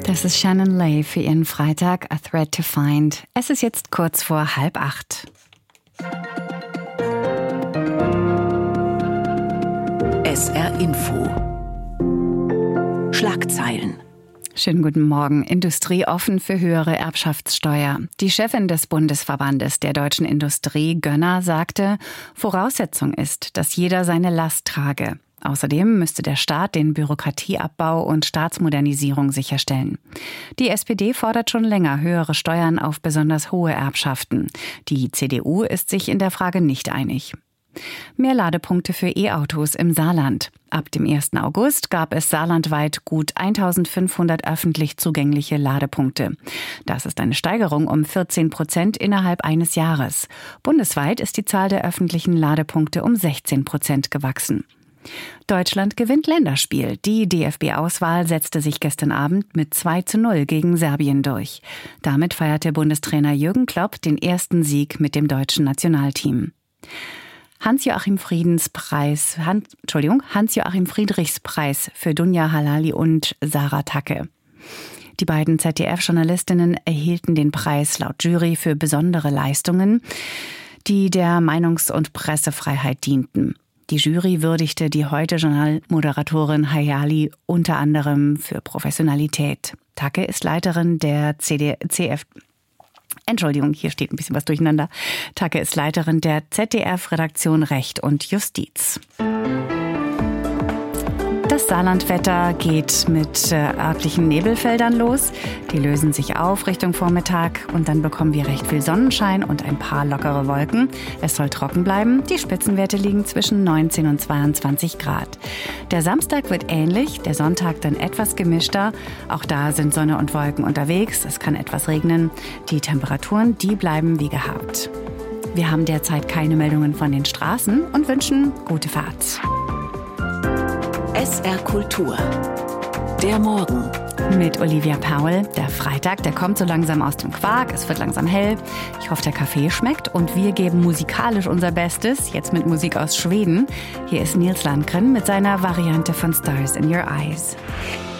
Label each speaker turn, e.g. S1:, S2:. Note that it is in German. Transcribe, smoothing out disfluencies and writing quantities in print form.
S1: Das ist Shannon Lay für ihren Freitag A Thread to Find. Es ist jetzt kurz vor 7:30.
S2: SR Info. Schlagzeilen.
S1: Schönen guten Morgen. Industrie offen für höhere Erbschaftssteuer. Die Chefin des Bundesverbandes der deutschen Industrie, Gönner, sagte, Voraussetzung ist, dass jeder seine Last trage. Außerdem müsste der Staat den Bürokratieabbau und Staatsmodernisierung sicherstellen. Die SPD fordert schon länger höhere Steuern auf besonders hohe Erbschaften. Die CDU ist sich in der Frage nicht einig. Mehr Ladepunkte für E-Autos im Saarland. Ab dem 1. August gab es saarlandweit gut 1500 öffentlich zugängliche Ladepunkte. Das ist eine Steigerung um 14% innerhalb eines Jahres. Bundesweit ist die Zahl der öffentlichen Ladepunkte um 16% gewachsen. Deutschland gewinnt Länderspiel. Die DFB-Auswahl setzte sich gestern Abend mit 2:0 gegen Serbien durch. Damit feierte Bundestrainer Jürgen Klopp den ersten Sieg mit dem deutschen Nationalteam. Hans-Joachim Friedrichs Preis für Dunja Halali und Sarah Tacke. Die beiden ZDF-Journalistinnen erhielten den Preis laut Jury für besondere Leistungen, die der Meinungs- und Pressefreiheit dienten. Die Jury würdigte die Heute-Journal-Moderatorin Hayali unter anderem für Professionalität. Tacke ist Leiterin der hier steht ein bisschen was durcheinander. Tacke ist Leiterin der ZDF-Redaktion Recht und Justiz. Das Saarlandwetter geht mit örtlichen Nebelfeldern los. Die lösen sich auf Richtung Vormittag und dann bekommen wir recht viel Sonnenschein und ein paar lockere Wolken. Es soll trocken bleiben. Die Spitzenwerte liegen zwischen 19 und 22 Grad. Der Samstag wird ähnlich, der Sonntag dann etwas gemischter. Auch da sind Sonne und Wolken unterwegs. Es kann etwas regnen. Die Temperaturen, die bleiben wie gehabt. Wir haben derzeit keine Meldungen von den Straßen und wünschen gute Fahrt.
S2: SR Kultur. Der Morgen.
S1: Mit Olivia Powell. Der Freitag, der kommt so langsam aus dem Quark. Es wird langsam hell. Ich hoffe, der Kaffee schmeckt. Und wir geben musikalisch unser Bestes. Jetzt mit Musik aus Schweden. Hier ist Nils Landgren mit seiner Variante von Stars in Your Eyes.